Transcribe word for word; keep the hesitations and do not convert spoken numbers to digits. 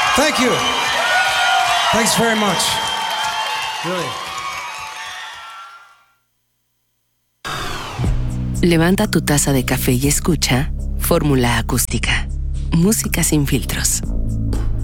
Thank you. Thanks very much. Really. Levanta tu taza de café y escucha Fórmula Acústica. Música sin filtros.